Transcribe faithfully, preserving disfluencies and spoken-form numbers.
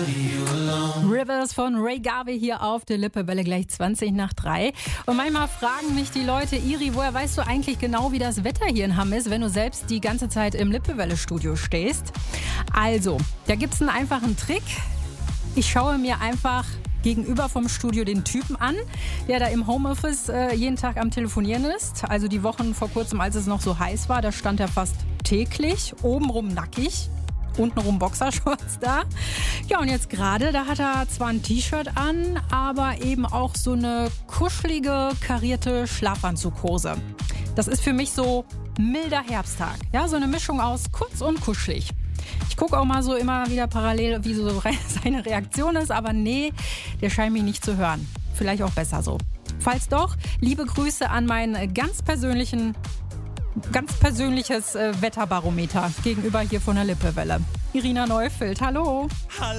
Rivers von Ray Garvey hier auf der Lippewelle, gleich zwanzig nach drei. Und manchmal fragen mich die Leute, Iri, woher weißt du eigentlich genau, wie das Wetter hier in Hamm ist, wenn du selbst die ganze Zeit im Lippewelle-Studio stehst? Also, da gibt's einen einfachen Trick. Ich schaue mir einfach gegenüber vom Studio den Typen an, der da im Homeoffice äh, jeden Tag am Telefonieren ist. Also die Wochen vor kurzem, als es noch so heiß war, da stand er fast täglich, obenrum nackig. Untenrum Boxershorts da. Ja, und jetzt gerade, da hat er zwar ein T-Shirt an, aber eben auch so eine kuschelige, karierte Schlafanzughose. Das ist für mich so milder Herbsttag. Ja, so eine Mischung aus kurz und kuschelig. Ich gucke auch mal so immer wieder parallel, wie so seine Reaktion ist, aber nee, der scheint mich nicht zu hören. Vielleicht auch besser so. Falls doch, liebe Grüße an meinen ganz persönlichen Ganz persönliches äh, Wetterbarometer gegenüber hier von der Lippewelle. Irina Neufeld, hallo. Hallo.